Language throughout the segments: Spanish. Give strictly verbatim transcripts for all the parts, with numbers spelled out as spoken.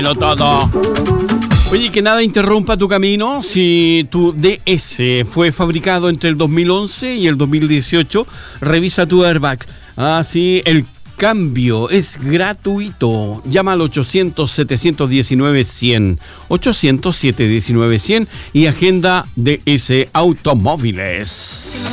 Todo. Oye, que nada interrumpa tu camino. Si tu D S fue fabricado entre el dos mil once y el dos mil dieciocho, revisa tu airbag. Ah, sí, el cambio es gratuito. Llama al ochocientos, setecientos diecinueve, cien. ochocientos, setecientos diecinueve, cien y agenda D S Automóviles.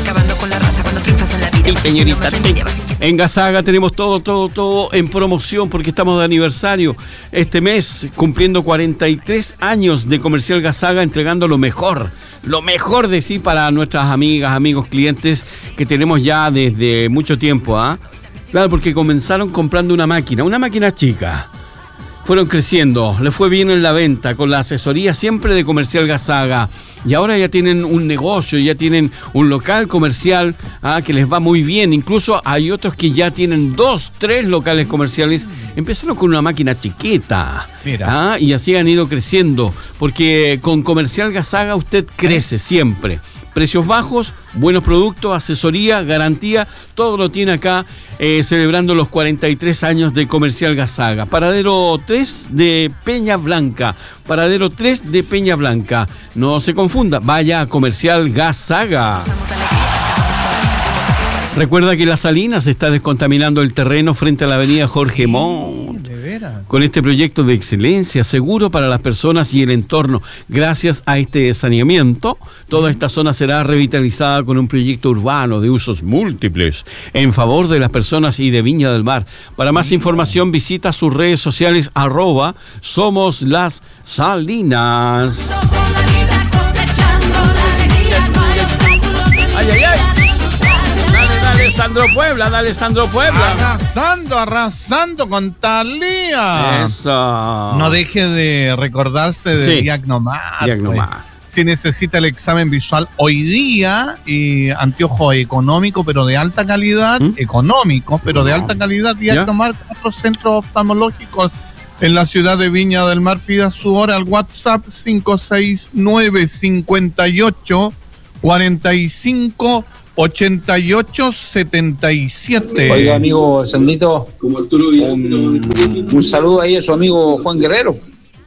Y señorita, en Gasaga tenemos todo, todo, todo en promoción porque estamos de aniversario. Este mes cumpliendo cuarenta y tres años de Comercial Gasaga, entregando lo mejor, lo mejor de sí para nuestras amigas, amigos, clientes que tenemos ya desde mucho tiempo, ¿ah? ¿eh? Claro, porque comenzaron comprando una máquina, una máquina chica. Fueron creciendo, les fue bien en la venta, con la asesoría siempre de Comercial Gasaga. Y ahora ya tienen un negocio, ya tienen un local comercial ah, que les va muy bien. Incluso hay otros que ya tienen dos, tres locales comerciales. Empezaron con una máquina chiquita. Mira. Ah, y así han ido creciendo. Porque con Comercial Gasaga usted crece siempre. Precios bajos, buenos productos, asesoría, garantía, todo lo tiene acá, eh, celebrando los cuarenta y tres años de Comercial Gasaga. Paradero tres de Peña Blanca, Paradero tres de Peña Blanca. No se confunda, vaya a Comercial Gasaga. Recuerda que La Salinas está descontaminando el terreno frente a la avenida Jorge Montt. Con este proyecto de excelencia, seguro para las personas y el entorno. Gracias a este saneamiento, toda esta zona será revitalizada con un proyecto urbano de usos múltiples en favor de las personas y de Viña del Mar. Para más información, visita sus redes sociales, arroba Somos Las Salinas. ¡Ay, ay, ay! Dale, Sandro Puebla, dale, Sandro Puebla. Arrasando, arrasando con Talía. Eso. No deje de recordarse de Sí. Diagnomar. Diagnomar. Pues. Si necesita el examen visual hoy día, y anteojo económico, pero de alta calidad, ¿Mm? económicos, pero no. de alta calidad, Diagnomar, cuatro centros oftalmológicos en la ciudad de Viña del Mar. Pida su hora al WhatsApp cinco seis nueve, cinco ocho, cuatro cinco ochenta y ocho setenta y siete. Oiga, amigo Sandrito, un, un saludo ahí a su amigo Juan Guerrero.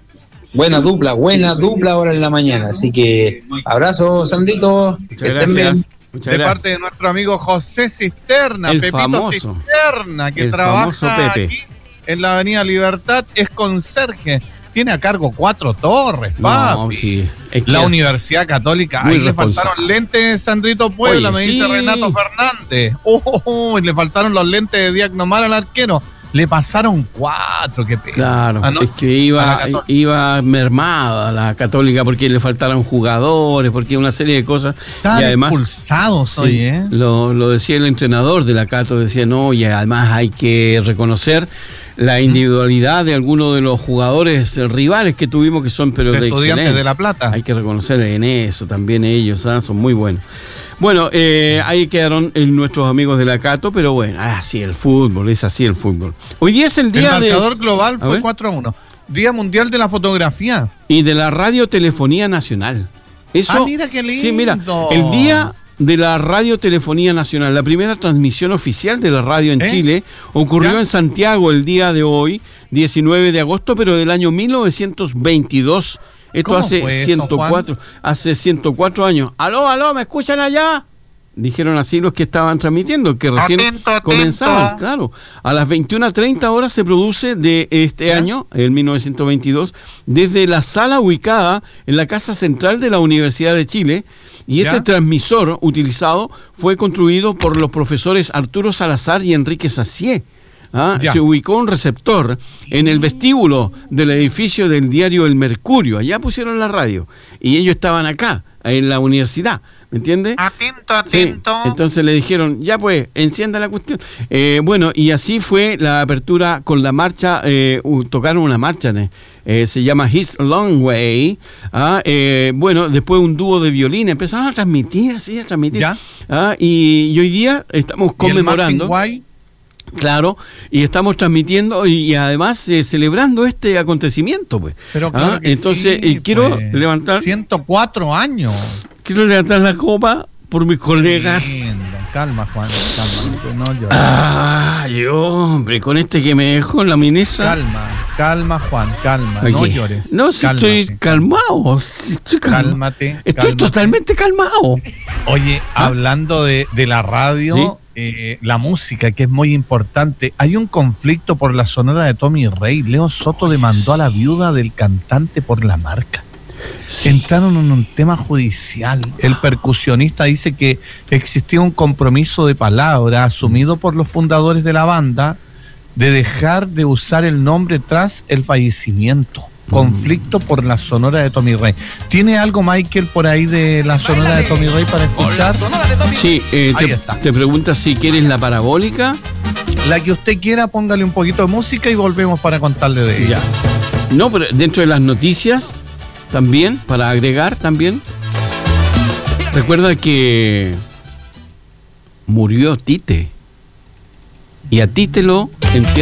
Buena dupla, buena dupla ahora en la mañana. Así que abrazo, Sandrito. Muchas gracias. Muchas de gracias. parte de nuestro amigo José Cisterna, el Pepito famoso, Cisterna, que el trabaja aquí en la Avenida Libertad, es conserje. Tiene a cargo cuatro torres, papi. No, sí. Es que la Universidad Católica. Ahí le faltaron lentes, Sandrito Puebla, Oye, me dice sí. Renato Fernández. Oh, oh, oh, y le faltaron los lentes de Diagnomar al arquero. Le pasaron cuatro, qué pena. Claro, ah, ¿no? es que iba, iba mermada la Católica porque le faltaron jugadores, porque una serie de cosas. Estaban y además expulsados sí, hoy, ¿eh? Lo, lo decía el entrenador de la Cato, decía, no, y además hay que reconocer la individualidad de algunos de los jugadores rivales que tuvimos, que son pero de, de Estudiantes excelencia. de La Plata. Hay que reconocer en eso también ellos, ¿sabes? Son muy buenos. Bueno, eh, ahí quedaron eh, nuestros amigos de la Cato, pero bueno, así el fútbol, es así el fútbol. Hoy día es el día el de... El marcador global a fue ver. cuatro a uno. Día Mundial de la Fotografía. Y de la Radiotelefonía Nacional. Eso, ah, mira qué lindo. Sí, mira, el día de la Radiotelefonía Nacional, la primera transmisión oficial de la radio en ¿Eh? Chile, ocurrió ¿Ya? en Santiago el día de hoy, diecinueve de agosto, pero del año mil novecientos veintidós. Esto hace ciento cuatro, eso, hace ciento cuatro años. Aló, aló, ¿me escuchan allá? Dijeron así los que estaban transmitiendo, que recién atento, comenzaban, atento. Claro. A las veintiuna treinta horas se produce de este ¿Ya? año, el mil novecientos veintidós, desde la sala ubicada en la Casa Central de la Universidad de Chile. Y este ¿Ya? transmisor utilizado fue construido por los profesores Arturo Salazar y Enrique Sacié. ¿Ah? Se ubicó un receptor en el vestíbulo del edificio del diario El Mercurio. Allá pusieron la radio y ellos estaban acá, en la universidad. ¿Me entiendes? Atento, atento. Sí. Entonces le dijeron, ya pues, encienda la cuestión. Eh, bueno, y así fue la apertura con la marcha, eh, uh, tocaron una marcha, eh, se llama His Long Way. Ah, eh, bueno, después un dúo de violín, empezaron a transmitir, así, a transmitir. ¿Ya? Ah, y, y hoy día estamos conmemorando. Claro, y estamos transmitiendo y, y además eh, celebrando este acontecimiento, pues. Pero claro ¿Ah? Entonces, sí, eh, quiero pues, levantar... ciento cuatro años. Quiero levantar la copa por mis colegas. Lindo. Calma, Juan, calma. No llores. Ay, hombre, con este que me dejó la ministra. Calma, calma, Juan, calma, Oye, no llores. No, si Cálmate. estoy calmado. Si estoy calmado. Cálmate. Estoy cálmate. totalmente calmado. Oye, ¿Ah? hablando de, de la radio, ¿Sí? eh, la música, que es muy importante, hay un conflicto por la sonora de Tommy Rey. Leo Soto demandó a la viuda del cantante por la marca. Sí. Entraron en un tema judicial. El percusionista dice que existía un compromiso de palabra asumido por los fundadores de la banda de dejar de usar el nombre tras el fallecimiento. Conflicto por la sonora de Tommy Rey. ¿Tiene algo, Michael, por ahí de la sonora de Tommy Rey para escuchar? Sí, eh, Ahí te, está. te pregunta si quieres la parabólica. La que usted quiera, póngale un poquito de música y volvemos para contarle de ella. Ya. No, pero dentro de las noticias también, para agregar también, recuerda que murió Tite. Y a Tite lo entierran